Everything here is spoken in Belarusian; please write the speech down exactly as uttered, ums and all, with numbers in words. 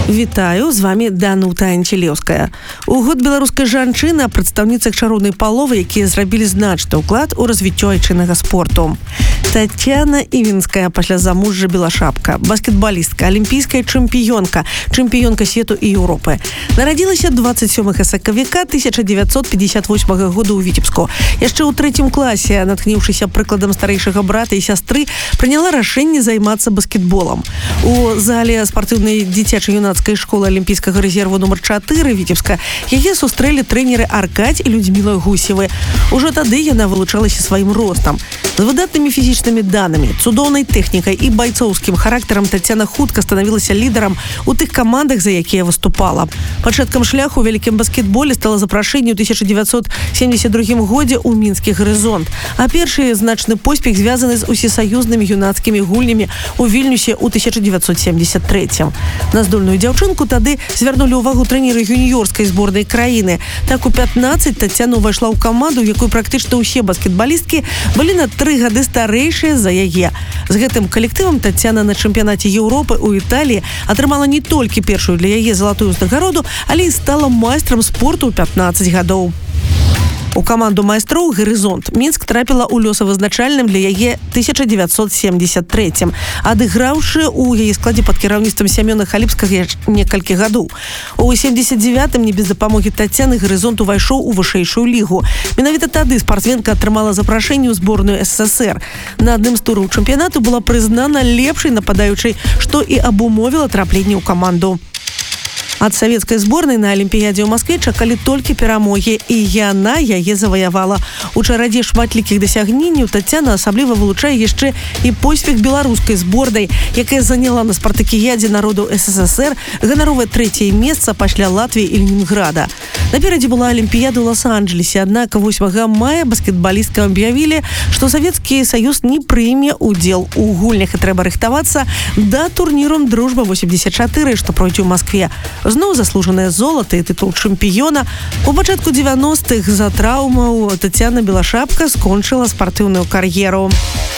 Вітаю, з вами Данута Анчелеўская. У год беларускай жанчыны прадстаўніцы чароўнай паловы, якія зрабілі значны ўклад у развіццё айчыннага спорту. Тацяна Івінская пасля замужжа белашапка, баскетбалістка, алімпійская чэмпіёнка, чэмпіёнка свету і Еўропы. Нарадзілася двадцать сёмага сакавіка тысяча девятьсот пятьдесят восьмага года ў Віцебску. Яшчэ ў трэцім класе, натхніўшыся прыкладам старэйшага брата і сястры, прыняла рашэнне займацца баскетболам. У зале спартыўнай дзіцяча-юнацкай школы алімпійскага рэзерву нумар чатыры Віцебска яе сустрэлі трэнеры Аркадзь і Людміла Гусевы. Ужо тады яна вылучалася сваім ростам. З выдатнымі фізічнымі данымі, цудоўнай тэхнікай і байцоўскім характарам Тацяна хутка станавілася лідарам у тых камандах, за якія выступала. Пачаткам шляху ў вялікім баскетболе стала запрашэнне ў тысяча девятьсот семьдесят другім годзе ў мінскі гарызонт. А першы значны поспех звязаны з усесаюзнымі юнацкімі гульнямі ў Вільнюсе ў тысяча девятьсот семьдесят третьем. На здольную дзяўчынку тады звярнулі ўвагу трэнеры юніёрскай зборнай краіны. Так у пятнадцать Тацяна ўвайшла ў каманду, у якой практычна ўсе баскетбалісткі былі на тры гады старэйшыя за яе. З гэтым калектывам Тацяна на чэмпіянаце Еўропы ў Італіі атрымала не толькі першую для яе залатую ўзнагароду, але і стала майстрам спорту ў пятнадцать гадоў. У каманду майстроў «Гарызонт» Мінск трапіла ў лёсавызначальным для яе тысяча девятьсот семьдесят третьем, адыграўшы ў яе складзе пад кіраўніцтвам Сямёна Халіпскага некалькі гадоў. У семьдесят девятым не без дапамогі Тацяны «Гарызонт» увайшоў у вышэйшую лігу. Менавіта тады спартсменка атрымала запрашэнне ў зборную СССР. На адным з тураў чэмпіянату была прызнана лепшай нападаючай, што і абумовіла трапленне ў каманду. Ад савецкай зборнай на Алімпіядзе ў Маскве чакалі толькі перамогі, і яна яе заваявала. У чарадзе шматлікіх дасягненняў Тацяна асабліва вылучае яшчэ і поспех беларускай зборнай, якая заняла на спартакіядзе народаў СССР ганаровае трэцяе месца пасля Латвіі і Ленінграда. Наперадзе была Алімпіяда ў Лос-Анджелесе, аднак восьмага мая баскетбалісткам аб'явілі, што Савецкі Саюз не прыме удзел у гульнях і трэба рыхтавацца да турніру «Дружба восемьдесят чатыры», што пройдзе ў Маскве. Зноў заслужанае золата і тытул чэмпіёна. У пачатку дзевяностых за траўмаў Тацяна Белашапка скончыла спартыўную кар'еру.